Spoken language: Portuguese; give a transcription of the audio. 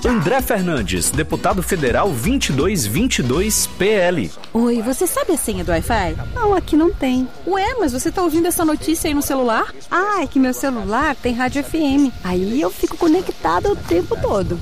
André Fernandes, deputado federal 2222 PL. Oi, você sabe a senha do Wi-Fi? Não, aqui não tem. Ué, mas você tá ouvindo essa notícia aí no celular? Ah, é que meu celular tem rádio FM. Aí eu fico conectada o tempo todo.